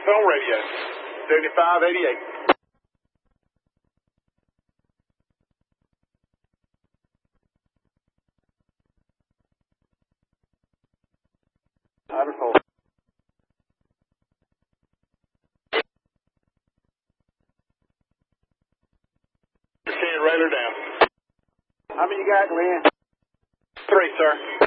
on radio. 7588. Wonderful. Railer down. How many you got, Glenn? 3, sir.